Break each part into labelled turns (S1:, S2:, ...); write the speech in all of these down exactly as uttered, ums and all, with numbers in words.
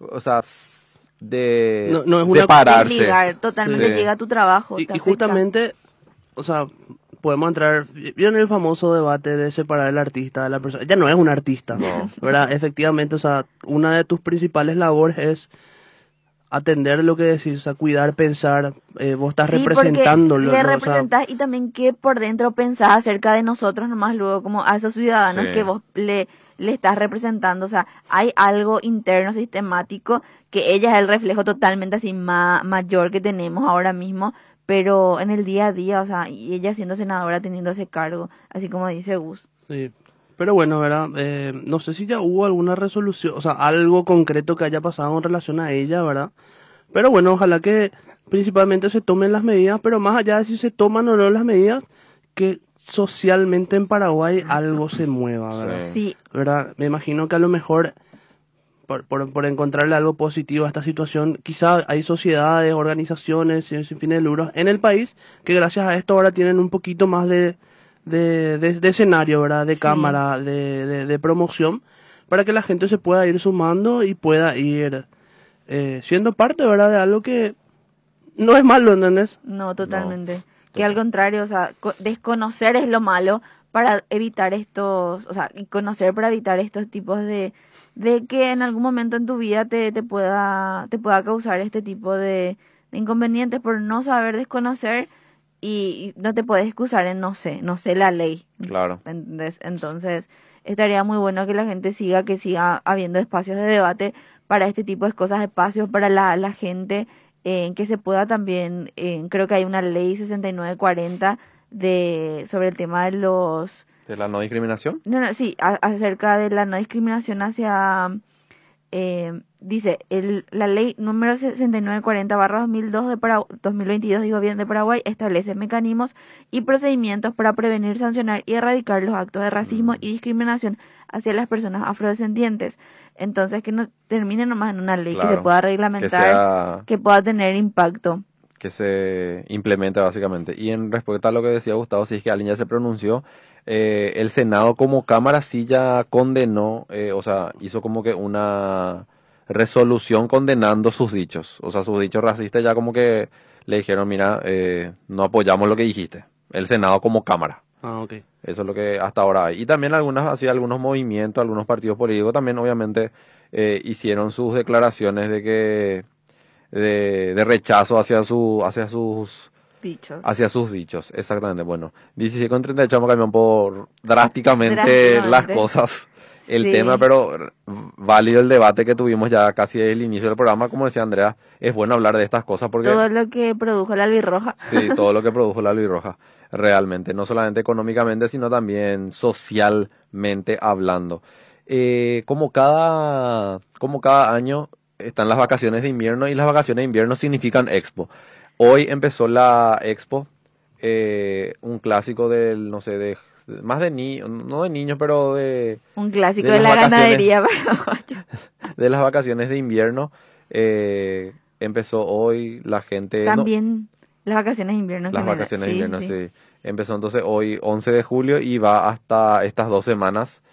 S1: o sea, de
S2: No, no es una
S1: separarse.
S3: Desligar, totalmente
S1: Sí.
S3: llega a tu trabajo.
S2: Y,
S3: te
S2: y
S3: afecta.
S2: justamente, o sea, podemos entrar, vieron el famoso debate de separar el artista de la persona. Ya no es un artista,
S1: No.
S2: ¿verdad? Efectivamente, o sea, una de tus principales labores es atender lo que decís, o sea, cuidar, pensar, eh, vos estás
S3: Sí, porque
S2: representándolo,
S3: le
S2: ¿no? O sea,
S3: representás y también que por dentro pensás acerca de nosotros nomás luego, como a esos ciudadanos
S1: Sí.
S3: que vos le, le estás representando. O sea, hay algo interno, sistemático, que ella es el reflejo totalmente así ma- mayor que tenemos ahora mismo, pero en el día a día, o sea, y ella siendo senadora teniendo ese cargo, así como dice Gus.
S2: sí. Pero bueno, ¿verdad? Eh, no sé si ya hubo alguna resolución, o sea, algo concreto que haya pasado en relación a ella, ¿verdad? Pero bueno, ojalá que principalmente se tomen las medidas, pero más allá de si se toman o no las medidas, que socialmente en Paraguay algo se mueva, ¿verdad?
S1: Sí.
S3: Sí,
S2: ¿Verdad? Me imagino que a lo mejor por, por, por encontrarle algo positivo a esta situación, quizá hay sociedades, organizaciones sin, sin fines de lucro en el país que gracias a esto ahora tienen un poquito más de, de, de, de escenario, ¿verdad? De
S3: Sí.
S2: cámara, de, de, de promoción, para que la gente se pueda ir sumando y pueda ir eh, siendo parte, ¿verdad? De algo que no es malo, ¿entendés?
S3: no, totalmente.
S1: No,
S3: Que al
S1: total.
S3: contrario, o sea, co- desconocer es lo malo para evitar estos, o sea, y conocer para evitar estos tipos de, de que en algún momento en tu vida te, te pueda, te pueda causar este tipo de, de inconvenientes por no saber desconocer y, y no te puedes excusar en no sé, no sé la ley.
S1: Claro.
S3: ¿Entendés? Entonces, estaría muy bueno que la gente siga, que siga habiendo espacios de debate para este tipo de cosas, espacios para la, la gente, en que se pueda también, eh, creo que hay una ley sesenta y nueve cuarenta de, sobre el tema de los,
S1: ¿De la no discriminación?
S3: no, no, sí, a- acerca de la no discriminación hacia, eh, dice, el, la ley número sesenta y nueve cuarenta barra dos mil dos de Para- dos mil veintidós, digo bien, de Paraguay, establece mecanismos y procedimientos para prevenir, sancionar y erradicar los actos de racismo
S1: Mm.
S3: y discriminación hacia las personas afrodescendientes. Entonces, que no termine nomás en una ley, que se
S1: Claro.
S3: pueda
S1: Que
S3: reglamentar,
S1: sea,
S3: que pueda tener impacto.
S1: que se implemente básicamente. Y en respuesta a lo que decía Gustavo, si es que alguien ya se pronunció, eh, el Senado como Cámara sí ya condenó, eh, o sea, hizo como que una resolución condenando sus dichos. O sea, sus dichos racistas ya como que le dijeron, mira, eh, no apoyamos lo que dijiste. El Senado como Cámara.
S2: Ah, ok.
S1: Eso es lo que hasta ahora hay. Y también algunas, así, algunos movimientos, algunos partidos políticos también obviamente eh, hicieron sus declaraciones de que de, de rechazo hacia su, hacia sus
S3: Dichos.
S1: hacia sus dichos, exactamente. Bueno, dieciséis con treinta y ocho cambió por drásticamente,
S3: Drásticamente.
S1: las cosas, el
S3: Sí.
S1: tema, pero r- válido el debate que tuvimos ya casi el inicio del programa, como decía Andrea, es bueno hablar de estas cosas porque
S3: Todo lo que produjo la albirroja.
S1: sí, todo lo que produjo la Luz Roja, realmente, no solamente económicamente, sino también socialmente hablando. Eh, como cada, como cada año están las vacaciones de invierno y las vacaciones de invierno significan Expo. Hoy empezó la Expo, eh, un clásico del, no sé, de más de niños, no de niños, pero de,
S3: Un clásico
S1: de
S3: de,
S1: las
S3: la
S1: vacaciones.
S3: ganadería paraguaya.
S1: de las vacaciones de invierno. Eh, empezó hoy la gente, no,
S3: También las vacaciones de invierno en
S1: las
S3: general.
S1: vacaciones de
S3: Sí,
S1: invierno,
S3: sí.
S1: sí. Empezó entonces hoy once de julio y va hasta estas dos semanas.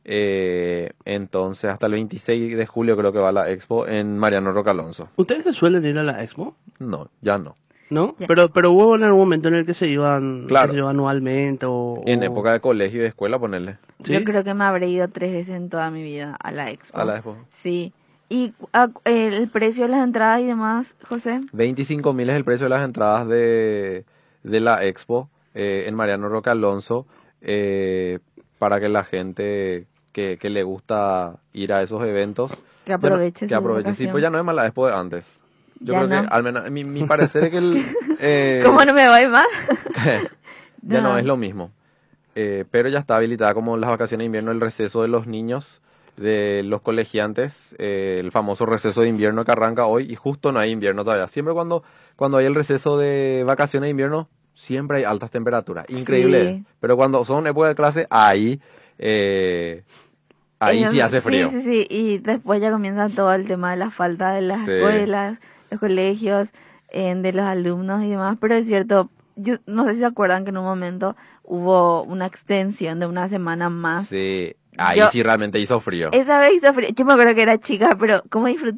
S1: Eh, entonces hasta el veintiséis de julio creo que va la expo en Mariano Roca Alonso.
S2: ¿Ustedes se suelen ir a la expo?
S1: No, ya no.
S2: ¿No?
S3: Ya.
S2: Pero, pero hubo en algún momento en el que se iban,
S1: Claro.
S2: qué sé yo, anualmente o...
S1: En
S2: o-
S1: época de colegio y de escuela, ponerle
S2: ¿Sí?
S3: Yo creo que me habré ido tres veces en toda mi vida a la expo.
S1: a la expo.
S3: Sí. ¿Y ah, el precio de las entradas y demás, José?
S1: veinticinco mil es el precio de las entradas de, de la expo eh, en Mariano Roca Alonso, eh, para que la gente que, que le gusta ir a esos eventos
S3: Que
S1: ya no-
S3: aproveche
S1: que
S3: su
S1: aproveche. Sí,
S3: vacación.
S1: pues ya no es más la expo de antes. Yo
S3: Ya
S1: creo
S3: no.
S1: que, al menos, mi, mi parecer es que el, eh,
S3: ¿Cómo no me voy más?
S1: ya no
S3: No.
S1: es lo mismo. Eh, pero ya está habilitada como las vacaciones de invierno, el receso de los niños, de los colegiantes, eh, el famoso receso de invierno que arranca hoy y justo no hay invierno todavía. Siempre cuando, cuando hay el receso de vacaciones de invierno, siempre hay altas temperaturas. Increíble.
S3: Sí.
S1: Pero cuando son épocas de clase, ahí, eh, ahí sí
S3: Ellos-
S1: hace frío.
S3: Sí, sí, sí. Y después ya comienza todo el tema de la falta de las
S1: Sí.
S3: escuelas, los colegios, eh, de los alumnos y demás. Pero es cierto, yo no sé si se acuerdan que en un momento hubo una extensión de una semana más.
S1: Sí, ahí
S3: Yo-
S1: sí realmente hizo frío.
S3: Esa vez hizo frío. Yo me acuerdo que era chica, pero cómo disfruté